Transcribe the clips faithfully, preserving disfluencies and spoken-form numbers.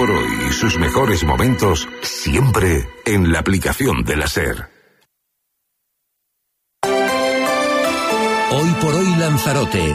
por hoy y sus mejores momentos siempre en la aplicación de la SER. Hoy por hoy Lanzarote.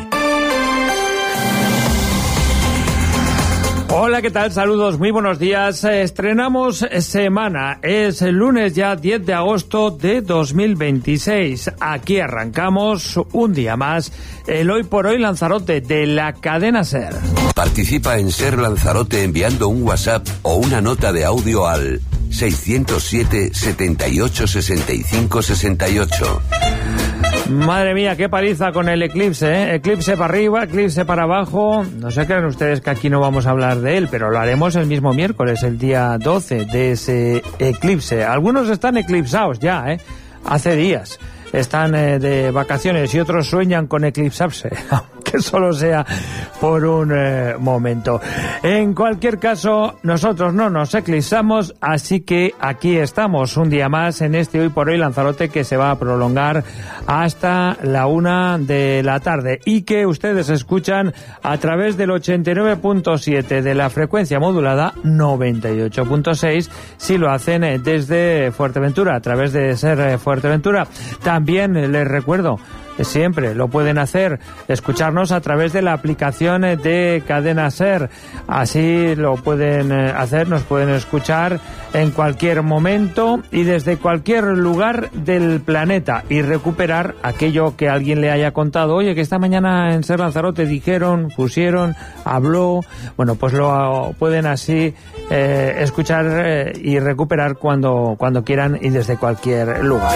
Hola, ¿qué tal? Saludos, muy buenos días. Estrenamos semana. Es el lunes ya diez de agosto de dos mil veintiséis. Aquí arrancamos un día más el Hoy por Hoy Lanzarote de la cadena SER. Participa en SER Lanzarote enviando un WhatsApp o una nota de audio al seiscientos siete, setenta y ocho, sesenta y cinco, sesenta y ocho. Madre mía, qué paliza con el eclipse, ¿eh? Eclipse para arriba, eclipse para abajo. No se crean ustedes que aquí no vamos a hablar de él, pero lo haremos el mismo miércoles, el día doce de ese eclipse. Algunos están eclipsados ya, ¿eh? Hace días. Están eh, de vacaciones y otros sueñan con eclipsarse, aunque solo sea por un eh, momento. En cualquier caso, nosotros no nos eclipsamos, así que aquí estamos un día más en este Hoy por Hoy Lanzarote que se va a prolongar hasta la una de la tarde y que ustedes escuchan a través del ochenta y nueve punto siete de la frecuencia modulada, noventa y ocho punto seis si lo hacen eh, desde Fuerteventura, a través de SER eh, Fuerteventura. También les recuerdo, siempre lo pueden hacer, escucharnos a través de la aplicación de Cadena SER. Así lo pueden hacer, nos pueden escuchar en cualquier momento y desde cualquier lugar del planeta y recuperar aquello que alguien le haya contado. Oye, que esta mañana en SER Lanzarote dijeron, pusieron, habló. Bueno, pues lo pueden así eh, escuchar eh, y recuperar cuando, cuando quieran y desde cualquier lugar.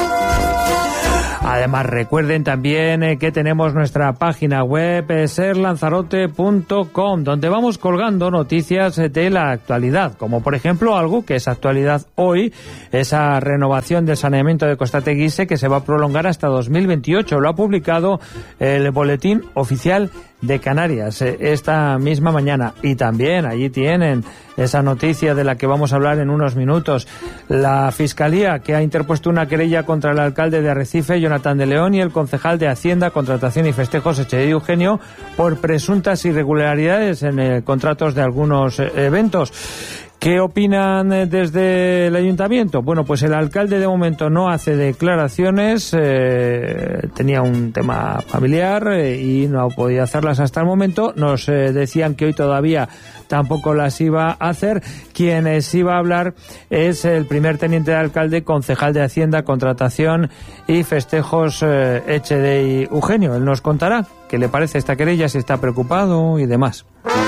Además, recuerden también eh, que tenemos nuestra página web eh, ser lanzarote punto com, donde vamos colgando noticias eh, de la actualidad, como por ejemplo algo que es actualidad hoy, esa renovación del saneamiento de Costa Teguise que se va a prolongar hasta dos mil veintiocho. Lo ha publicado el Boletín Oficial de Canarias eh, esta misma mañana. Y también allí tienen esa noticia de la que vamos a hablar en unos minutos. La Fiscalía, que ha interpuesto una querella contra el alcalde de Arrecife, Jonathan de León, y el concejal de Hacienda, Contratación y Festejos, Echedi Eugenio, por presuntas irregularidades en eh, contratos de algunos eh, eventos. ¿Qué opinan desde el ayuntamiento? Bueno, pues el alcalde de momento no hace declaraciones, eh, tenía un tema familiar eh, y no podía hacerlas hasta el momento. Nos eh, decían que hoy todavía tampoco las iba a hacer. Quien eh, sí va a hablar es el primer teniente de alcalde, concejal de Hacienda, Contratación y Festejos, eh, Echedi Eugenio. Él nos contará qué le parece esta querella, si está preocupado y demás.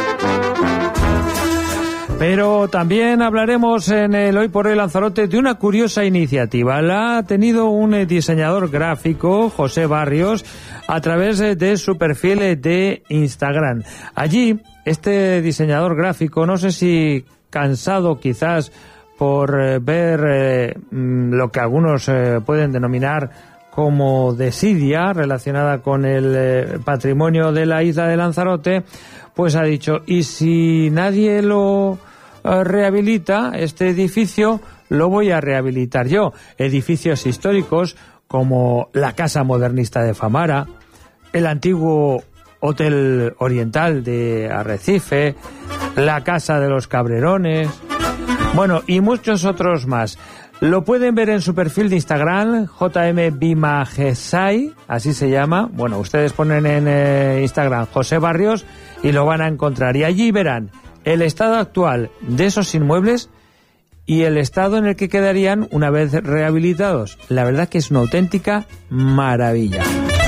Pero también hablaremos en el Hoy por Hoy Lanzarote de una curiosa iniciativa. La ha tenido un diseñador gráfico, José Barrios, a través de su perfil de Instagram. Allí, este diseñador gráfico, no sé si cansado quizás por ver eh, lo que algunos eh, pueden denominar como desidia relacionada con el eh, patrimonio de la isla de Lanzarote, pues ha dicho, y si nadie lo eh, rehabilita, este edificio lo voy a rehabilitar yo. Edificios históricos como la Casa Modernista de Famara, el antiguo Hotel Oriental de Arrecife, la Casa de los Cabrerones, bueno, y muchos otros más. Lo pueden ver en su perfil de Instagram, J M Bimagesai, así se llama. Bueno, ustedes ponen en eh, Instagram José Barrios y lo van a encontrar. Y allí verán el estado actual de esos inmuebles y el estado en el que quedarían una vez rehabilitados. La verdad que es una auténtica maravilla.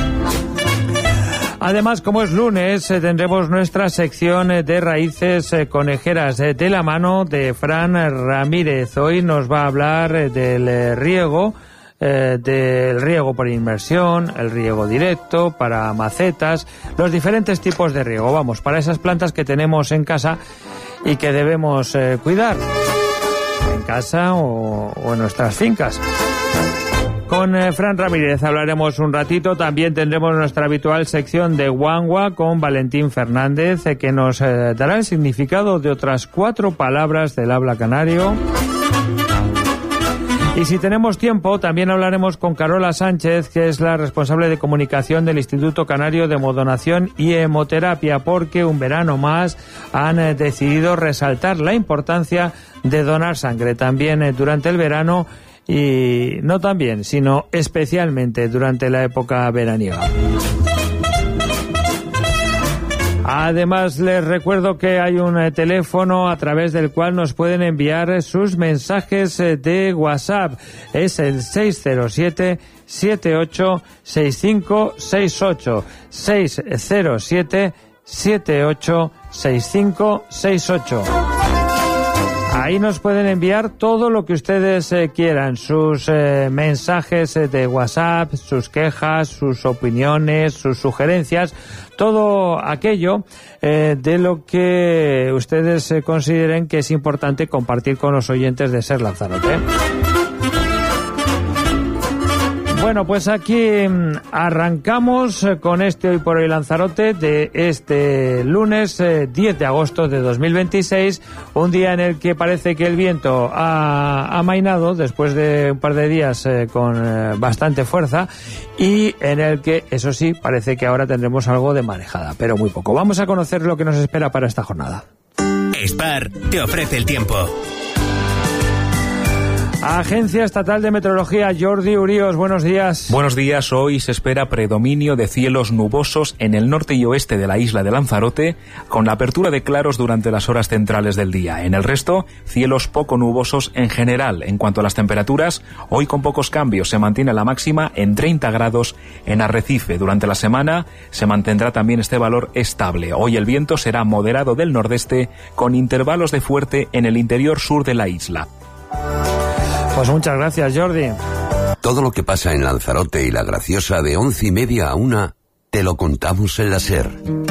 Además, como es lunes, eh, tendremos nuestra sección eh, de raíces eh, conejeras eh, de la mano de Fran Ramírez. Hoy nos va a hablar eh, del eh, riego, eh, del riego por inmersión, el riego directo, para macetas, los diferentes tipos de riego. Vamos, para esas plantas que tenemos en casa y que debemos eh, cuidar en casa o, o en nuestras fincas. Con eh, Fran Ramírez hablaremos un ratito. También tendremos nuestra habitual sección de Guangua con Valentín Fernández, eh, que nos eh, dará el significado de otras cuatro palabras del habla canario. Y si tenemos tiempo, también hablaremos con Carola Sánchez, que es la responsable de comunicación del Instituto Canario de Hemodonación y Hemoterapia, porque un verano más han decidido resaltar la importancia de donar sangre también durante el verano, y no también, sino especialmente durante la época veraniega. Además, les recuerdo que hay un eh, teléfono a través del cual nos pueden enviar sus mensajes eh, de WhatsApp. Es el seis cero siete, siete ocho seis cinco seis ocho. seis cero siete, siete ocho seis cinco seis ocho. Ahí nos pueden enviar todo lo que ustedes eh, quieran, sus eh, mensajes eh, de WhatsApp, sus quejas, sus opiniones, sus sugerencias, todo aquello eh, de lo que ustedes eh, consideren que es importante compartir con los oyentes de Ser Lanzarote. Bueno, pues aquí arrancamos con este Hoy por Hoy Lanzarote de este lunes eh, diez de agosto de dos mil veintiséis, un día en el que parece que el viento ha amainado después de un par de días eh, con eh, bastante fuerza, y en el que, eso sí, parece que ahora tendremos algo de marejada, pero muy poco. Vamos a conocer lo que nos espera para esta jornada. Spar te ofrece el tiempo. Agencia Estatal de Meteorología, Jordi Uríos, buenos días. Buenos días. Hoy se espera predominio de cielos nubosos en el norte y oeste de la isla de Lanzarote, con la apertura de claros durante las horas centrales del día. En el resto, cielos poco nubosos en general. En cuanto a las temperaturas, hoy con pocos cambios se mantiene la máxima en treinta grados en Arrecife. Durante la semana se mantendrá también este valor estable. Hoy el viento será moderado del nordeste, con intervalos de fuerte en el interior sur de la isla. Pues muchas gracias, Jordi. Todo lo que pasa en Lanzarote y La Graciosa de once y media a una, te lo contamos en la SER.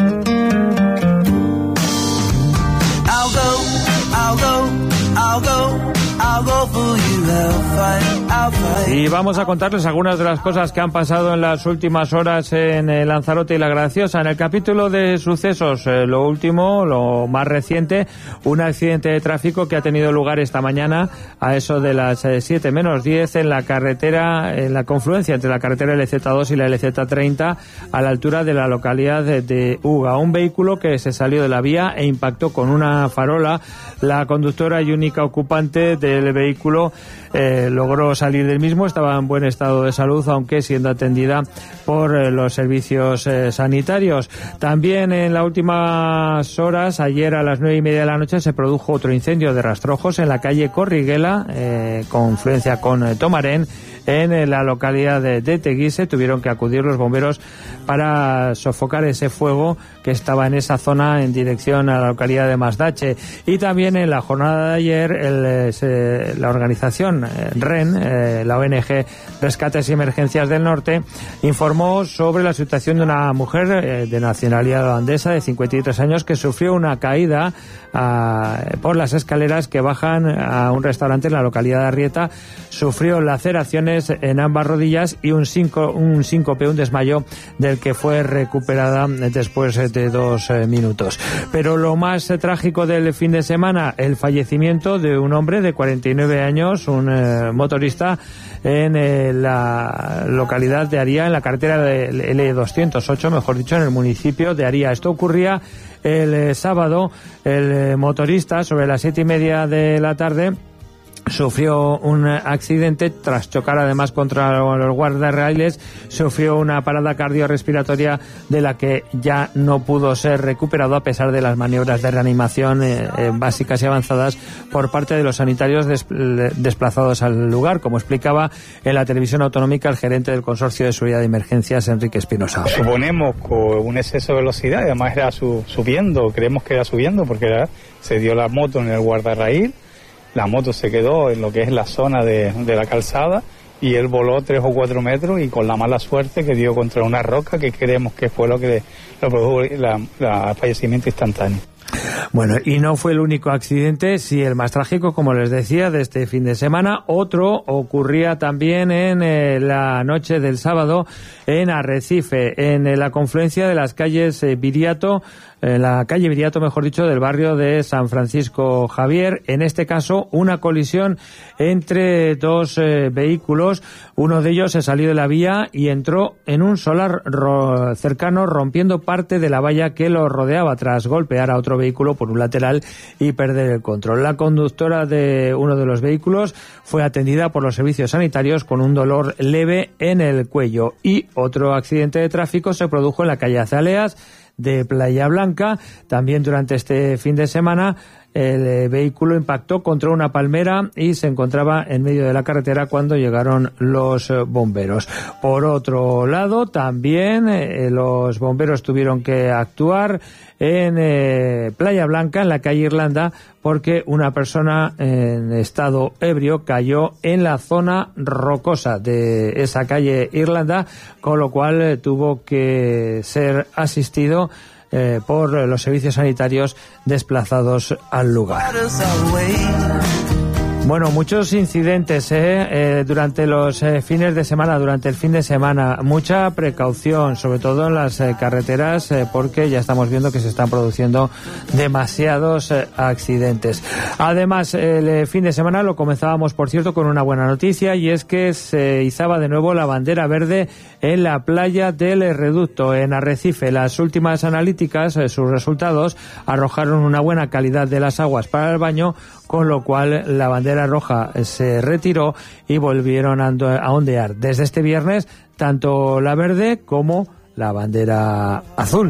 I'll go, I'll go, I'll go, I'll go for you, I'll fight, I'll fight. Y vamos a contarles algunas de las cosas que han pasado en las últimas horas en eh, Lanzarote y La Graciosa. En el capítulo de sucesos, eh, lo último, lo más reciente, un accidente de tráfico que ha tenido lugar esta mañana a eso de las eh, siete menos diez en la carretera, en la confluencia entre la carretera L Z dos y la L Z treinta, a la altura de la localidad de, de Uga. Un vehículo que se salió de la vía e impactó con una farola. La conductora y única ocupante del vehículo eh, logró salir del mismo, estaba en buen estado de salud, aunque siendo atendida por eh, los servicios eh, sanitarios. También en las últimas horas, ayer a las nueve y media de la noche, se produjo otro incendio de rastrojos en la calle Corriguela, eh, confluencia con eh, Tomarén, en eh, la localidad de, de Teguise. Tuvieron que acudir los bomberos para sofocar ese fuego que estaba en esa zona en dirección a la localidad de Masdache. Y también en la jornada de ayer, el, eh, la organización eh, R E N, eh, la O N G Rescates y Emergencias del Norte, informó sobre la situación de una mujer eh, de nacionalidad holandesa de cincuenta y tres años que sufrió una caída a, por las escaleras que bajan a un restaurante en la localidad de Arrieta. Sufrió laceraciones en ambas rodillas y un, cinco, un síncope, un desmayo, del que fue recuperada después de dos eh, minutos. Pero lo más eh, trágico del fin de semana, el fallecimiento de un hombre de cuarenta y nueve años, un eh, motorista, en eh, la localidad de Aría, en la carretera de L doscientos ocho, mejor dicho, en el municipio de Aría. Esto ocurría el eh, sábado. El eh, motorista, sobre las siete y media de la tarde, sufrió un accidente tras chocar además contra los guardarraíles. Sufrió una parada cardiorrespiratoria de la que ya no pudo ser recuperado, a pesar de las maniobras de reanimación eh, eh, básicas y avanzadas por parte de los sanitarios des desplazados al lugar, como explicaba en la televisión autonómica el gerente del Consorcio de Seguridad de Emergencias, Enrique Espinosa. Suponemos con un exceso de velocidad, además era su subiendo, creemos que era subiendo porque era, se dio la moto en el guardarraíl. La moto se quedó en lo que es la zona de, de la calzada y él voló tres o cuatro metros y con la mala suerte que dio contra una roca, que creemos que fue lo que lo produjo el fallecimiento instantáneo. Bueno, y no fue el único accidente, sí el más trágico, como les decía, de este fin de semana. Otro ocurría también en eh, la noche del sábado en Arrecife, en eh, la confluencia de las calles eh, Viriato, en la calle Viriato, mejor dicho, del barrio de San Francisco Javier. En este caso, una colisión entre dos eh, vehículos. Uno de ellos se salió de la vía y entró en un solar ro- cercano, rompiendo parte de la valla que lo rodeaba tras golpear a otro vehículo por un lateral y perder el control. La conductora de uno de los vehículos fue atendida por los servicios sanitarios con un dolor leve en el cuello. Y otro accidente de tráfico se produjo en la calle Azaleas de Playa Blanca. También durante este fin de semana el eh, vehículo impactó contra una palmera y se encontraba en medio de la carretera cuando llegaron los eh, bomberos. Por otro lado, también eh, los bomberos tuvieron que actuar en eh, Playa Blanca, en la calle Irlanda, porque una persona en estado ebrio cayó en la zona rocosa de esa calle Irlanda, con lo cual eh, tuvo que ser asistido Eh, por los servicios sanitarios desplazados al lugar. Bueno, muchos incidentes ¿eh? Eh, durante los eh, fines de semana, durante el fin de semana. Mucha precaución, sobre todo en las eh, carreteras, eh, porque ya estamos viendo que se están produciendo demasiados eh, accidentes. Además, el eh, fin de semana lo comenzábamos, por cierto, con una buena noticia, y es que se izaba de nuevo la bandera verde en la playa del Reducto, en Arrecife. Las últimas analíticas, eh, sus resultados, arrojaron una buena calidad de las aguas para el baño, con lo cual la bandera roja se retiró y volvieron a ondear desde este viernes tanto la verde como la bandera azul.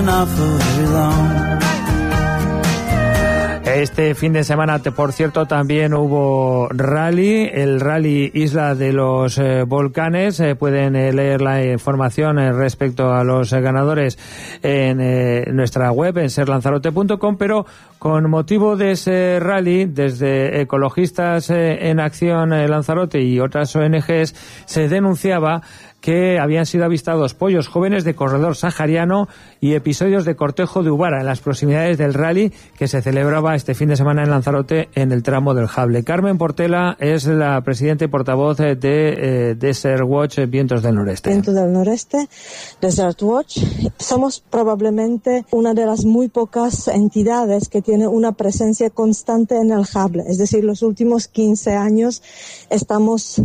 Este fin de semana, por cierto, también hubo rally, el rally Isla de los eh, Volcanes. Eh, pueden eh, leer la información eh, respecto a los eh, ganadores en eh, nuestra web, en ser lanzarote punto com, pero con motivo de ese rally, desde Ecologistas eh, en Acción eh, Lanzarote y otras O N Ges, se denunciaba que habían sido avistados pollos jóvenes de corredor sahariano y episodios de cortejo de Uvara en las proximidades del rally que se celebraba este fin de semana en Lanzarote, en el tramo del Jable. Carmen Portela es la presidenta y portavoz de eh, Desert Watch Vientos del Noreste. Vientos del Noreste, Desert Watch. Somos probablemente una de las muy pocas entidades que tiene una presencia constante en el Jable. Es decir, los últimos quince años estamos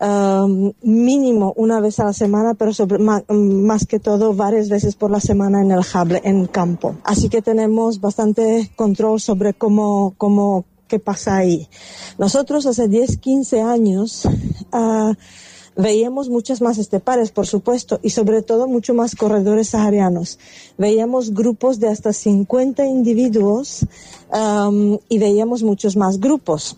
Um, mínimo una vez a la semana, pero sobre, más, más que todo varias veces por la semana en el Jable, en campo. Así que tenemos bastante control sobre cómo, cómo, qué pasa ahí. Nosotros hace diez, quince años uh, veíamos muchas más estepares, por supuesto, y sobre todo mucho más corredores saharianos. Veíamos grupos de hasta cincuenta individuos um, y veíamos muchos más grupos.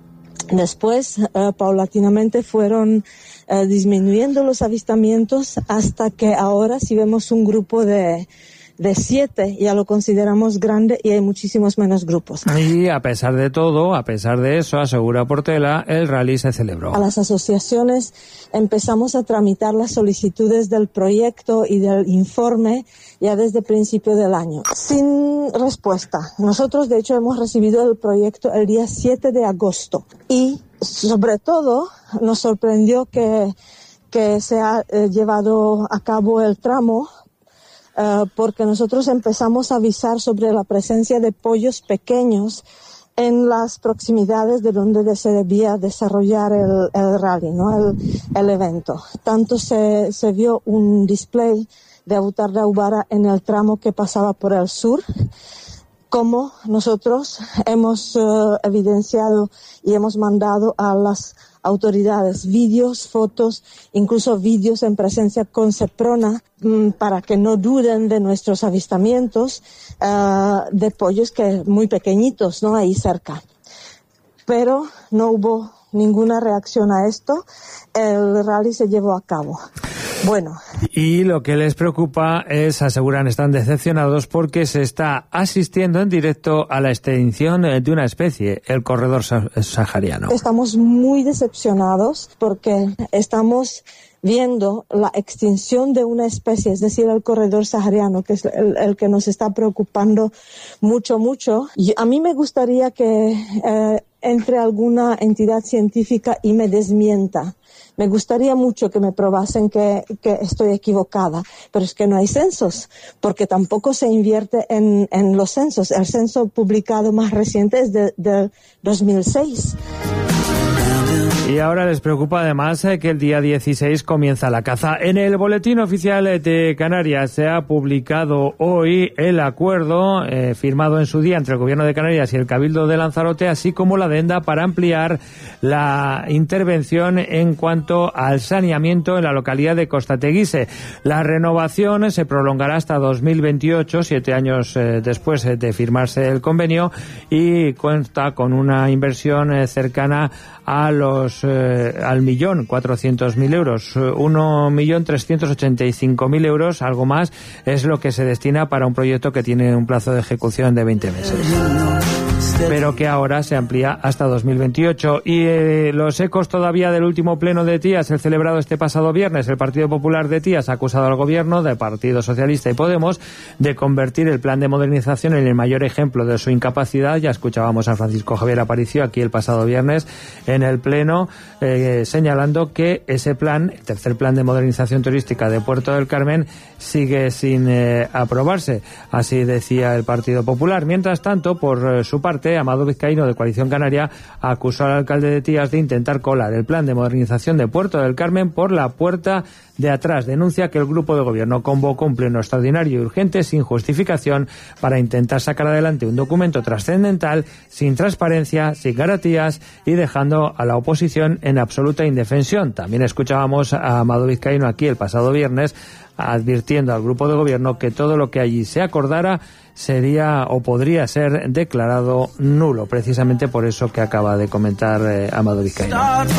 Después, uh, paulatinamente fueron uh, disminuyendo los avistamientos hasta que ahora si vemos un grupo de, de siete, ya lo consideramos grande y hay muchísimos menos grupos. Y a pesar de todo, a pesar de eso, asegura Portela, el rally se celebró. A las asociaciones empezamos a tramitar las solicitudes del proyecto y del informe ya desde el principio del año, sin respuesta. Nosotros, de hecho, hemos recibido el proyecto el día siete de agosto y, sobre todo, nos sorprendió que, que se ha eh, llevado a cabo el tramo uh, porque nosotros empezamos a avisar sobre la presencia de pollos pequeños en las proximidades de donde se debía desarrollar el, el rally, ¿no? el, el evento. Tanto se, se vio un display de Abutarda Uvara en el tramo que pasaba por el sur, como nosotros hemos uh, evidenciado y hemos mandado a las autoridades vídeos, fotos, incluso vídeos en presencia con Seprona, mmm, para que no duden de nuestros avistamientos uh, de pollos que muy pequeñitos, ¿no? Ahí cerca. Pero no hubo ninguna reacción a esto. El rally se llevó a cabo. Bueno. Y lo que les preocupa es, aseguran, están decepcionados porque se está asistiendo en directo a la extinción de una especie, el corredor sahariano. Estamos muy decepcionados porque estamos viendo la extinción de una especie, es decir, el corredor sahariano, que es el, el que nos está preocupando mucho, mucho. Y a mí me gustaría que eh, entre alguna entidad científica y me desmienta. Me gustaría mucho que me probasen que, que estoy equivocada, pero es que no hay censos, porque tampoco se invierte en, en los censos. El censo publicado más reciente es de, de dos mil seis. Y ahora les preocupa además eh, que el día dieciséis comienza la caza. En el Boletín Oficial de Canarias se ha publicado hoy el acuerdo eh, firmado en su día entre el Gobierno de Canarias y el Cabildo de Lanzarote, así como la adenda para ampliar la intervención en cuanto al saneamiento en la localidad de Costa Teguise. La renovación se prolongará hasta dos mil veintiocho, siete años eh, después de firmarse el convenio, y cuenta con una inversión eh, cercana a los eh, al millón cuatrocientos mil euros, uno millón trescientos ochenta y cinco mil euros, algo más, es lo que se destina para un proyecto que tiene un plazo de ejecución de veinte meses, pero que ahora se amplía hasta dos mil veintiocho. Y eh, los ecos todavía del último pleno de Tías, el celebrado este pasado viernes. El Partido Popular de Tías ha acusado al Gobierno, del Partido Socialista y Podemos, de convertir el plan de modernización en el mayor ejemplo de su incapacidad. Ya escuchábamos a Francisco Javier Aparicio aquí el pasado viernes en el pleno, eh, señalando que ese plan, el tercer plan de modernización turística de Puerto del Carmen, sigue sin eh, aprobarse. Así decía el Partido Popular. Mientras tanto, por eh, su parte, Amado Vizcaíno, de Coalición Canaria, acusó al alcalde de Tías de intentar colar el plan de modernización de Puerto del Carmen por la puerta de atrás. Denuncia que el grupo de gobierno convocó un pleno extraordinario y urgente sin justificación para intentar sacar adelante un documento trascendental, sin transparencia, sin garantías y dejando a la oposición en absoluta indefensión. También escuchábamos a Amado Vizcaíno aquí el pasado viernes advirtiendo al grupo de gobierno que todo lo que allí se acordara sería o podría ser declarado nulo, precisamente por eso que acaba de comentar eh, Amado Vizcaíno.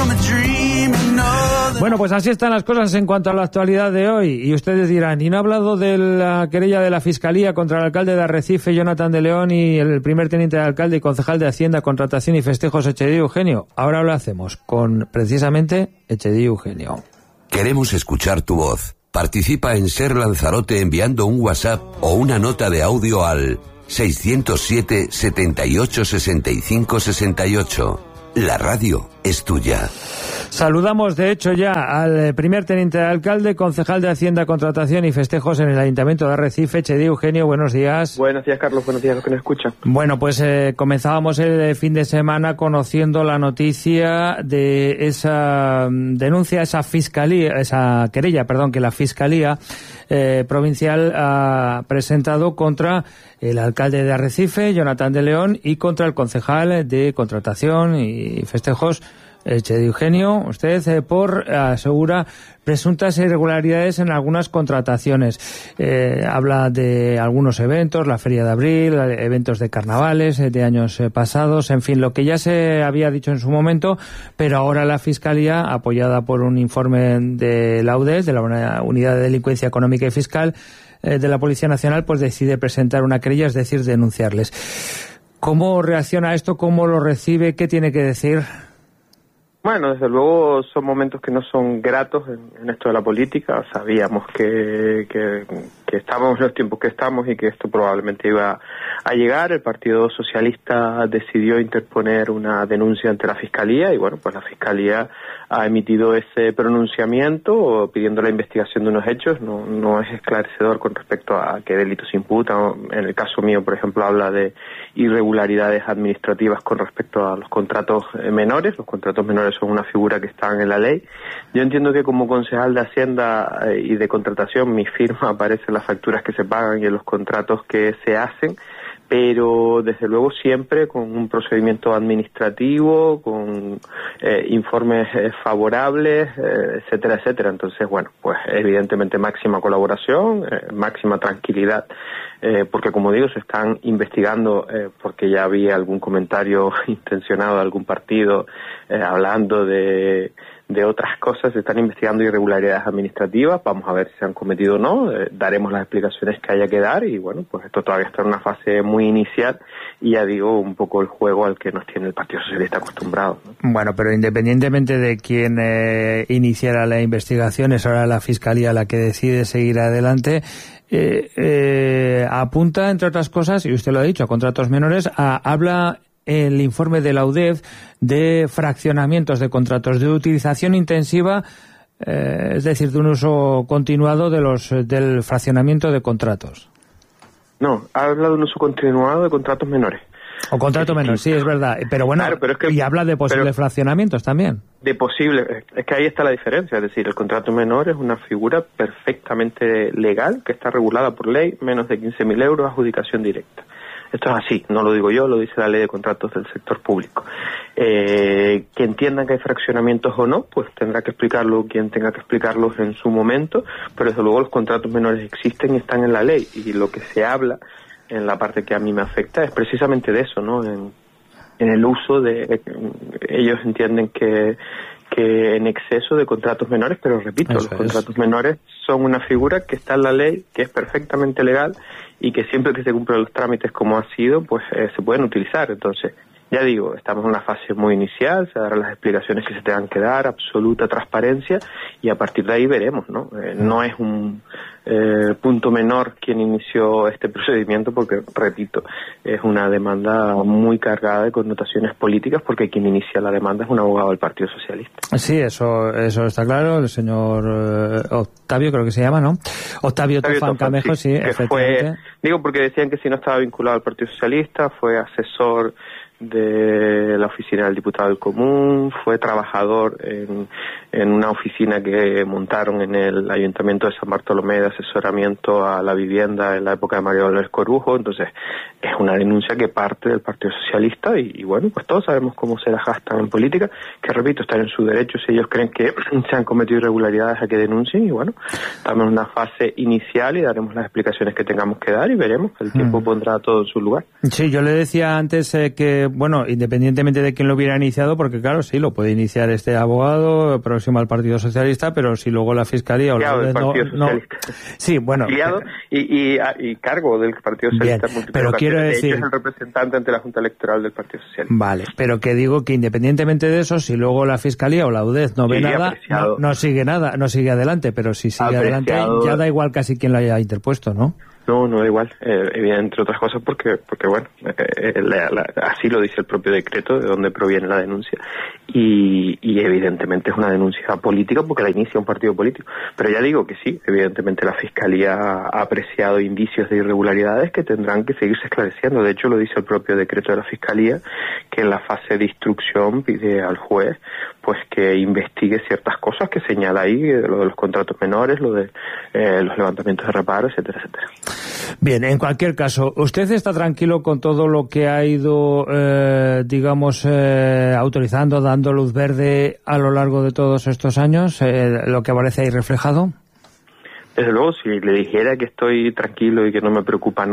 Bueno, pues así están las cosas en cuanto a la actualidad de hoy. Y ustedes dirán, ¿y no ha hablado de la querella de la Fiscalía contra el alcalde de Arrecife, Jonathan de León, y el primer teniente de alcalde y concejal de Hacienda, Contratación y Festejos, Echedío Eugenio? Ahora lo hacemos con, precisamente, Echedío Eugenio. Queremos escuchar tu voz. Participa en Ser Lanzarote enviando un WhatsApp o una nota de audio al seiscientos siete, setenta y ocho, sesenta y cinco, sesenta y ocho. La radio es tuya. Saludamos, de hecho, ya al primer teniente de alcalde, concejal de Hacienda, Contratación y Festejos en el Ayuntamiento de Arrecife, Echedío Eugenio. Buenos días. Buenos días, Carlos. Buenos días a los que nos escuchan. Bueno, pues eh, comenzábamos el fin de semana conociendo la noticia de esa denuncia, esa fiscalía, esa querella, perdón, que la Fiscalía eh, Provincial ha presentado contra el alcalde de Arrecife, Jonathan de León, y contra el concejal de Contratación y Festejos, Echedío Eugenio, usted eh, por, asegura, presuntas irregularidades en algunas contrataciones. Eh, habla de algunos eventos, la Feria de Abril, eventos de carnavales eh, de años eh, pasados, en fin, lo que ya se había dicho en su momento, pero ahora la Fiscalía, apoyada por un informe de la U D E S, de la Unidad de Delincuencia Económica y Fiscal eh, de la Policía Nacional, pues decide presentar una querella, es decir, denunciarles. ¿Cómo reacciona a esto? ¿Cómo lo recibe? ¿Qué tiene que decir? Bueno, desde luego son momentos que no son gratos en, en esto de la política. Sabíamos que, que, que estábamos en los tiempos que estamos y que esto probablemente iba a llegar. El Partido Socialista decidió interponer una denuncia ante la Fiscalía y bueno, pues la Fiscalía ha emitido ese pronunciamiento pidiendo la investigación de unos hechos. No, no es esclarecedor con respecto a qué delitos se imputan. En el caso mío, por ejemplo, habla de irregularidades administrativas con respecto a los contratos menores. Los contratos menores son una figura que está en la ley. Yo entiendo que como concejal de Hacienda eh, y de Contratación, mi firma aparece en las facturas que se pagan y en los contratos que se hacen, pero desde luego siempre con un procedimiento administrativo, con eh, informes eh, favorables, eh, etcétera, etcétera. Entonces, bueno, pues evidentemente máxima colaboración, eh, máxima tranquilidad, eh, porque como digo, se están investigando, eh, porque ya había algún comentario intencionado de algún partido eh, hablando de de otras cosas, se están investigando irregularidades administrativas, vamos a ver si se han cometido o no, eh, daremos las explicaciones que haya que dar y bueno, pues esto todavía está en una fase muy inicial y ya digo, un poco el juego al que nos tiene el Partido Socialista acostumbrado, ¿no? Bueno, pero independientemente de quién eh, iniciara la investigación, es ahora la Fiscalía la que decide seguir adelante. Eh, eh, apunta, entre otras cosas, y usted lo ha dicho, a contratos menores, a, habla el informe de la U D E F de fraccionamientos de contratos, de utilización intensiva, eh, es decir, de un uso continuado de los del fraccionamiento de contratos. No, habla de un uso continuado de contratos menores. O contrato es menor, sí, es verdad. Pero bueno, claro, pero es que, y habla de posibles pero, fraccionamientos también. De posible, es que ahí está la diferencia, es decir, el contrato menor es una figura perfectamente legal, que está regulada por ley, menos de quince mil euros, adjudicación directa. Esto es así, no lo digo yo, lo dice la ley de contratos del sector público. Eh, que entiendan que hay fraccionamientos o no, pues tendrá que explicarlo quien tenga que explicarlos en su momento, pero desde luego los contratos menores existen y están en la ley, y lo que se habla en la parte que a mí me afecta es precisamente de eso, ¿no? En, en el uso de... Ellos entienden que, que en exceso de contratos menores, pero repito, eso los es. Contratos menores son una figura que está en la ley, que es perfectamente legal y que siempre que se cumplan los trámites como ha sido, pues eh, se pueden utilizar. Entonces, ya digo, estamos en una fase muy inicial, se darán las explicaciones que se tengan que dar, absoluta transparencia, y a partir de ahí veremos, ¿no? Eh, no es un eh, punto menor quien inició este procedimiento, porque, repito, es una demanda muy cargada de connotaciones políticas, porque quien inicia la demanda es un abogado del Partido Socialista. Sí, eso eso está claro, el señor eh, Octavio, creo que se llama, ¿no? Octavio, Octavio Tofán Camejo, sí, sí efectivamente. Fue, digo, porque decían que si no estaba vinculado al Partido Socialista, fue asesor de la oficina del diputado del Común, fue trabajador en, en una oficina que montaron en el Ayuntamiento de San Bartolomé de asesoramiento a la vivienda en la época de María Dolores Corujo. Entonces es una denuncia que parte del Partido Socialista y, y bueno, pues todos sabemos cómo se las gastan en política, que repito, están en su derecho si ellos creen que se han cometido irregularidades a que denuncien y bueno, estamos en una fase inicial y daremos las explicaciones que tengamos que dar y veremos, el tiempo mm. pondrá todo en su lugar. Sí, yo le decía antes eh, que bueno, independientemente de quién lo hubiera iniciado, porque claro, sí, lo puede iniciar este abogado próximo al Partido Socialista, pero si luego la Fiscalía o claro, la no, no, sí, bueno, afiliado y, y, y cargo del Partido Socialista. Bien, pero quiero de decir, hecho, es el representante ante la Junta Electoral del Partido Socialista. Vale, pero que digo que independientemente de eso, si luego la Fiscalía o la U D E F no ve sí, nada, no, no sigue nada, no sigue adelante, pero si sigue apreciado. adelante, ya da igual casi quién lo haya interpuesto, ¿no? No, no da igual, eh, entre otras cosas porque, porque bueno, eh, la, la, así lo dice el propio decreto de donde proviene la denuncia y, y evidentemente es una denuncia política porque la inicia un partido político, pero ya digo que sí, evidentemente la Fiscalía ha apreciado indicios de irregularidades que tendrán que seguirse esclareciendo. De hecho lo dice el propio decreto de la Fiscalía, que en la fase de instrucción pide al juez pues que investigue ciertas cosas que señala ahí, lo de los contratos menores, lo de eh, los levantamientos de reparo, etcétera, etcétera. Bien, en cualquier caso, ¿usted está tranquilo con todo lo que ha ido, eh, digamos, eh, autorizando, dando luz verde a lo largo de todos estos años, eh, lo que aparece ahí reflejado? Desde luego, si le dijera que estoy tranquilo y que no me preocupa nada,